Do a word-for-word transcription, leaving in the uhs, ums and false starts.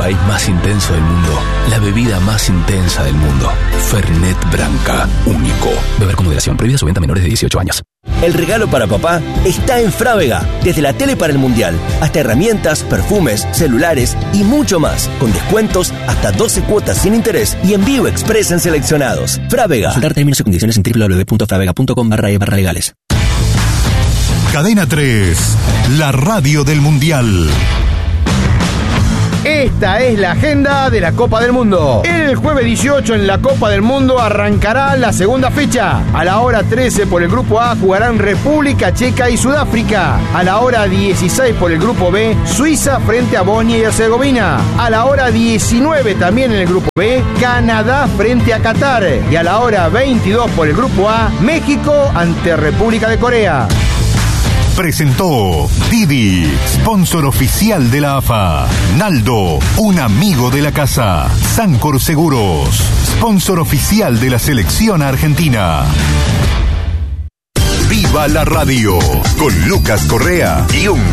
país más intenso del mundo, la bebida más intensa del mundo. Fernet Branca, único. Beber con moderación. Prohibida su venta a menores de dieciocho años. El regalo para papá está en Frávega. Desde la tele para el mundial, hasta herramientas, perfumes, celulares y mucho más. Con descuentos hasta doce cuotas sin interés y envío express en seleccionados. Frávega. Consultar términos y condiciones en doble u doble u doble u punto fravega punto com barra e barra legales. Cadena tres, la radio del mundial. Esta es la agenda de la Copa del Mundo. El jueves dieciocho en la Copa del Mundo arrancará la segunda fecha. A la hora trece por el grupo A jugarán República Checa y Sudáfrica. A la hora dieciséis por el grupo B, Suiza frente a Bosnia y Herzegovina. A la hora diecinueve también en el grupo B, Canadá frente a Qatar. Y a la hora veintidós por el grupo A, México ante República de Corea. Presentó Didi, sponsor oficial de la A F A. Naldo, un amigo de la casa. Sancor Seguros, sponsor oficial de la selección argentina. Viva la radio con Lucas Correa y un